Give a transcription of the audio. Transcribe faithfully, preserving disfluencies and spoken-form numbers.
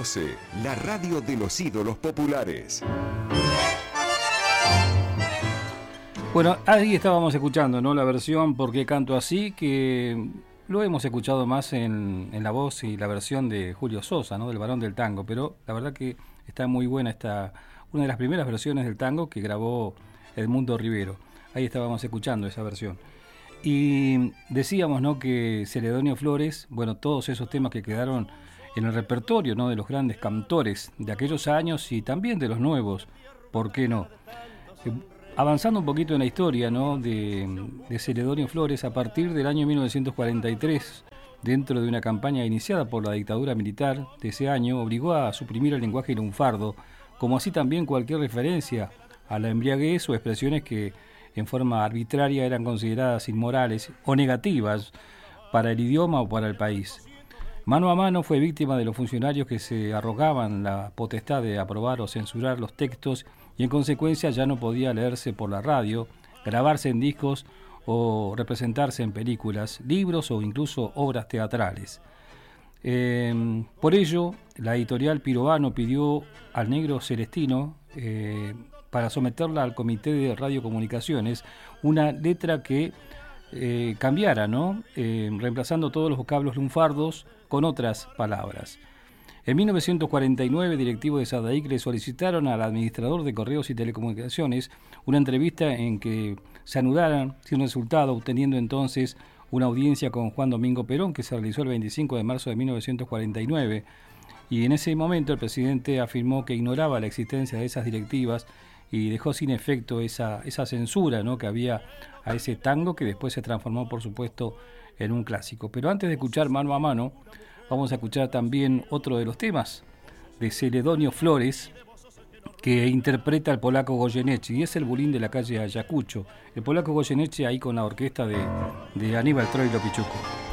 doce, la radio de los ídolos populares. Bueno, ahí estábamos escuchando, ¿no?, la versión ¿Por qué canto así?, que lo hemos escuchado más en, en la voz y la versión de Julio Sosa, ¿no?, del Barón del Tango, pero la verdad que está muy buena esta, una de las primeras versiones del tango que grabó Edmundo Rivero. Ahí estábamos escuchando esa versión. Y decíamos, ¿no?, que Celedonio Flores, bueno, todos esos temas que quedaron en el repertorio, ¿no?, de los grandes cantores de aquellos años y también de los nuevos, ¿por qué no? Eh, avanzando un poquito en la historia, ¿no?, de, de Celedonio Flores, a partir del año mil novecientos cuarenta y tres, dentro de una campaña iniciada por la dictadura militar de ese año, obligó a suprimir el lenguaje lunfardo, como así también cualquier referencia a la embriaguez o expresiones que en forma arbitraria eran consideradas inmorales o negativas para el idioma o para el país. Mano a mano fue víctima de los funcionarios que se arrogaban la potestad de aprobar o censurar los textos y en consecuencia ya no podía leerse por la radio, grabarse en discos o representarse en películas, libros o incluso obras teatrales. Eh, por ello, la editorial Pirovano pidió al negro Celestino, eh, para someterla al Comité de Radiocomunicaciones, una letra que eh, cambiara, ¿no?, eh, reemplazando todos los vocablos lunfardos con otras palabras. En mil novecientos cuarenta y nueve, directivos de SADAIC le solicitaron al administrador de Correos y Telecomunicaciones una entrevista en que se anudaran sin resultado, obteniendo entonces una audiencia con Juan Domingo Perón, que se realizó el veinticinco de marzo de mil novecientos cuarenta y nueve. Y en ese momento el presidente afirmó que ignoraba la existencia de esas directivas y dejó sin efecto esa, esa censura, ¿no?, que había a ese tango, que después se transformó, por supuesto, en un clásico. Pero antes de escuchar Mano a Mano, vamos a escuchar también otro de los temas de Celedonio Flores, que interpreta el polaco Goyeneche, y es el Bulín de la calle Ayacucho. El polaco Goyeneche ahí con la orquesta de, de Aníbal Troilo Pichuco.